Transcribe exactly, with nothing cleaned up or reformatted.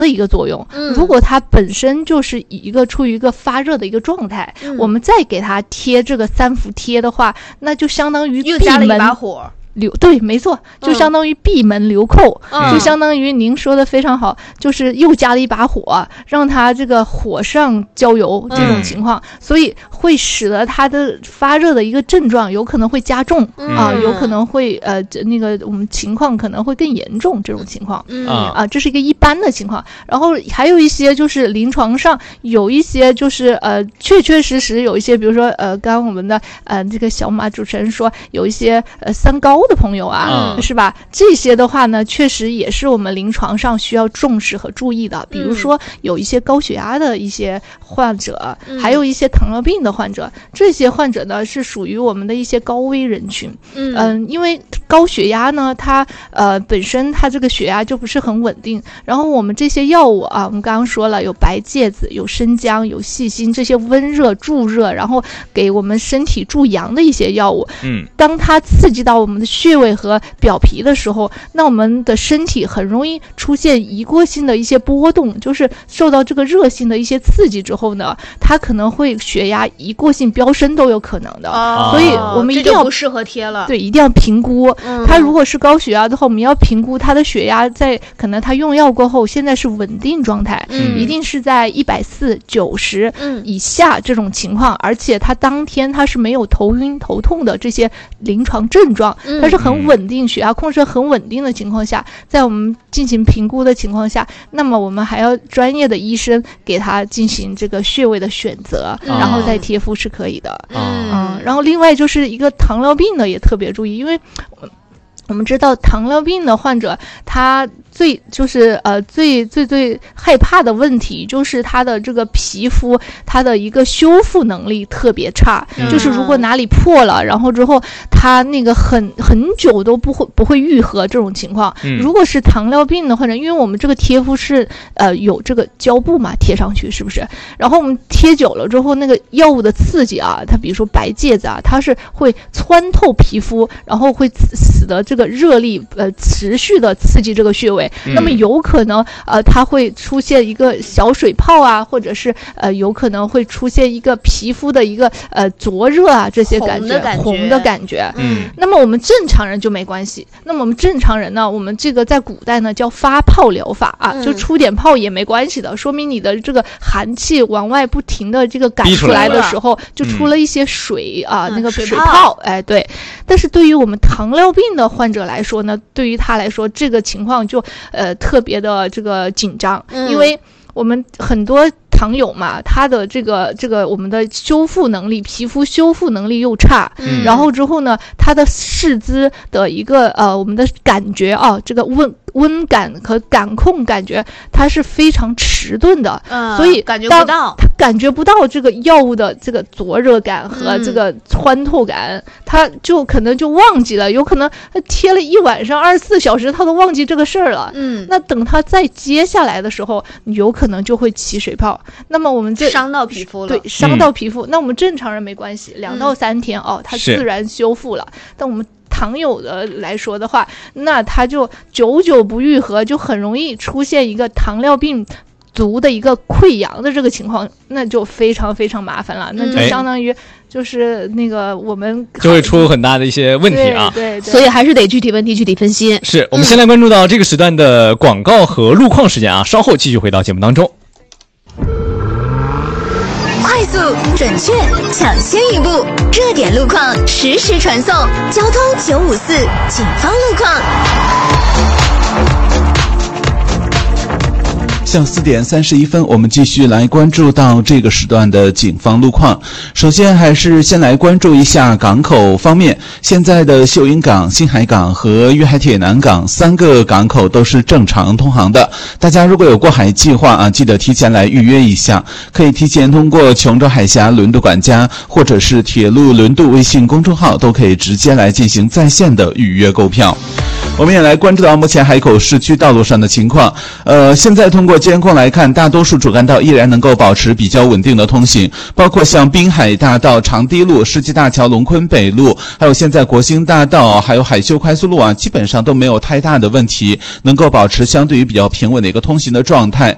的一个作用。嗯，如果它本身就是以一个处于一个发热的一个状态，嗯，我们再给它贴这个三伏贴的话，那就相当于又加了一把火。 留对，没错，就相当于闭门留寇， 嗯， 就相当于您说的非常好，就是又加了一把火，让它这个火上浇油这种情况，嗯，所以会使得它的发热的一个症状有可能会加重，嗯，啊，有可能会呃那个我们情况可能会更严重这种情况，嗯啊，这是一个一般的情况。然后还有一些就是临床上有一些就是呃确确实实有一些，比如说呃刚刚我们的呃这个小马主持人说有一些呃三高的朋友啊，嗯，是吧？这些的话呢，确实也是我们临床上需要重视和注意的。比如说，有一些高血压的一些患者，嗯，还有一些糖尿病的患者，这些患者呢是属于我们的一些高危人群。嗯，呃、因为高血压呢，它呃本身它这个血压就不是很稳定。然后我们这些药物啊，我们刚刚说了，有白芥子、有生姜、有细辛这些温热助热，然后给我们身体助阳的一些药物。嗯，当它刺激到我们的穴位和表皮的时候，那我们的身体很容易出现一过性的一些波动，就是受到这个热性的一些刺激之后呢，它可能会血压一过性飙升都有可能的。哦，所以我们一定要这就不适合贴了。 对，一定要评估。嗯，它如果是高血压的话，我们要评估它的血压在可能它用药过后现在是稳定状态，嗯，一定是在一百四、九十以下这种情况，而且它当天它是没有头晕头痛的这些临床症状，它是很稳定，血压控制很稳定的情况下，在我们进行评估的情况下，那么我们还要专业的医生给他进行这个穴位的选择，嗯，然后再贴敷是可以的。嗯嗯，然后另外就是一个糖尿病的也特别注意，因为我们知道糖尿病的患者他最就是呃最最最害怕的问题就是他的这个皮肤他的一个修复能力特别差，嗯，就是如果哪里破了，然后之后他那个很很久都不会不会愈合这种情况，嗯，如果是糖尿病的患者，因为我们这个贴敷是呃有这个胶布嘛贴上去是不是，然后我们贴久了之后那个药物的刺激啊，它比如说白芥子啊，它是会穿透皮肤，然后会使得这个热力呃持续的刺激这个穴位，嗯，那么有可能呃它会出现一个小水泡啊，或者是呃有可能会出现一个皮肤的一个呃灼热啊，这些感觉红的感觉，嗯，那么我们正常人就没关系。那么我们正常人呢，我们这个在古代呢叫发泡疗法啊，嗯，就出点泡也没关系的，说明你的这个寒气往外不停的这个赶出来的时候，就出了一些水，嗯，啊，那个水泡，水泡哎对。但是对于我们糖尿病的患者来说呢，对于他来说这个情况就呃特别的这个紧张，嗯，因为我们很多糖友嘛，他的这个这个我们的修复能力，皮肤修复能力又差，嗯，然后之后呢，他的四肢的一个呃我们的感觉啊，这个温温感和感控感觉，它是非常迟钝的，嗯，所以感觉不到， 他感觉不到这个药物的这个灼热感和这个穿透感，嗯，他就可能就忘记了，有可能他贴了一晚上二十四小时，他都忘记这个事儿了，嗯，那等他再接下来的时候，有可能就会起水泡。那么我们这伤到皮肤了， 对，伤到皮肤，嗯，那我们正常人没关系，两到三天，嗯，哦，它自然修复了。但我们糖友的来说的话，那它就久久不愈合，就很容易出现一个糖尿病足的一个溃疡的这个情况，那就非常非常麻烦了，那就相当于就是那个我们就会出很大的一些问题啊， 对 对, 对， 所以还是得具体问题具体分析。 是我们先来关注到这个时段的广告和路况时间啊，稍后继续回到节目当中。 快速、准确、抢先一步，热点路况实时传送。交通九五四，警方路况。 下午四点三十一分，我们继续来关注到这个时段的警方路况。首先还是先来关注一下港口方面，现在的秀英港、新海港和粤海铁南港三个港口都是正常通航的。大家如果有过海计划啊，记得提前来预约一下，可以提前通过琼州海峡轮渡管家或者是铁路轮渡微信公众号，都可以直接来进行在线的预约购票。我们也来关注到目前海口市区道路上的情况。呃，现在通过监控来看，大多数主干道依然能够保持比较稳定的通行，包括像滨海大道、长堤路、世纪大桥、龙昆北路，还有现在国兴大道，还有海秀快速路啊，基本上都没有太大的问题，能够保持相对于比较平稳的一个通行的状态。